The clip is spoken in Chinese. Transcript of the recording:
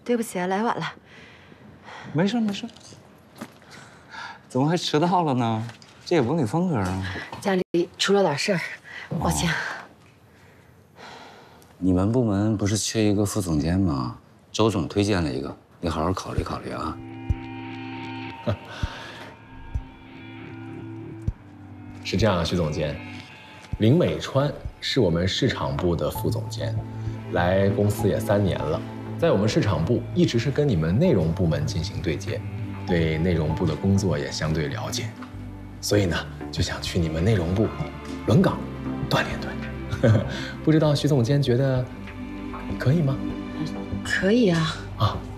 对不起啊，来晚了。 没事没事。怎么还迟到了呢？这也不是你风格啊。 家里出了点事儿，抱歉。 你们部门不是缺一个副总监吗？周总推荐了一个，你好好考虑考虑啊。 是这样啊，徐总监，林美川是我们市场部的副总监，来公司也3年了，在我们市场部一直是跟你们内容部门进行对接，对内容部的工作也相对了解，所以呢，就想去你们内容部轮岗锻炼锻炼。不知道徐总监觉得可以吗？ 可以啊。 啊。